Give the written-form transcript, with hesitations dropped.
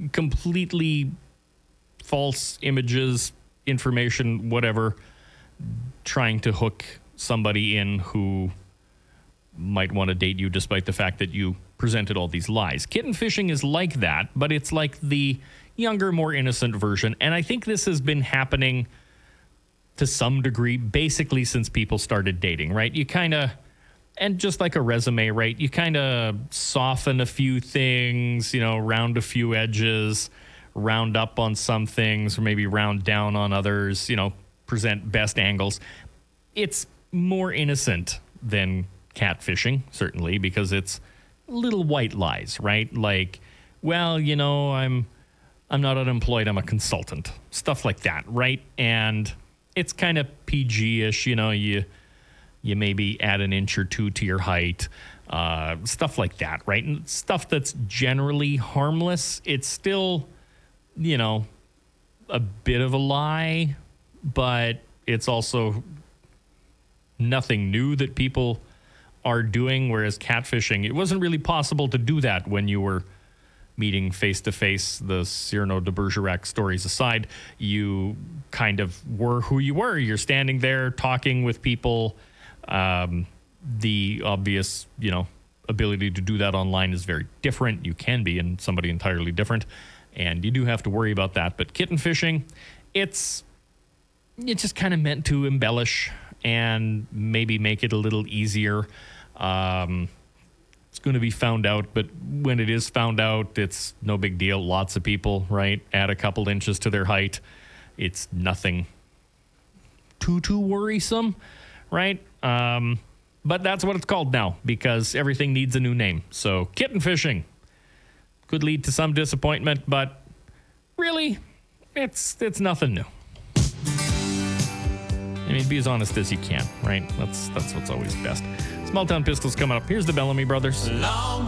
completely false images, information, whatever, trying to hook somebody in who might want to date you despite the fact that you presented all these lies. Kitten fishing is like that, but it's like the younger, more innocent version. And I think this has been happening to some degree basically since people started dating, right? You kind of, and just like a resume, right? You kind of soften a few things, round a few edges, round up on some things, or maybe round down on others, present best angles. It's more innocent than catfishing, certainly, because it's little white lies, right? Like, well, I'm not unemployed, I'm a consultant. Stuff like that, right? And it's kind of PG-ish, you maybe add an inch or two to your height, stuff like that, right? And stuff that's generally harmless. It's still, a bit of a lie, but it's also nothing new that people are doing, whereas catfishing, it wasn't really possible to do that when you were meeting face-to-face. The Cyrano de Bergerac stories aside, you kind of were who you were. You're standing there talking with people. The obvious, ability to do that online is very different. You can be in somebody entirely different, and you do have to worry about that. But kitten fishing, it's just kind of meant to embellish and maybe make it a little easier. It's going to be found out, but when it is found out, it's no big deal. Lots of people, right, add a couple inches to their height. It's nothing too worrisome, right? But that's what it's called now because everything needs a new name. So kitten fishing could lead to some disappointment, but really, it's nothing new. I mean, be as honest as you can, right? That's what's always best. Small Town Pistols coming up. Here's the Bellamy Brothers.